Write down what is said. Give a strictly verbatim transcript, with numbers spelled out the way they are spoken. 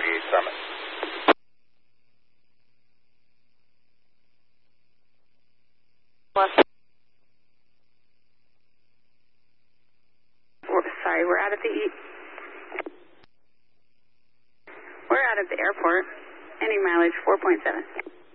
ninety-eight Summit. We're, sorry, we're out at the we're out at the airport. Ending mileage four point seven.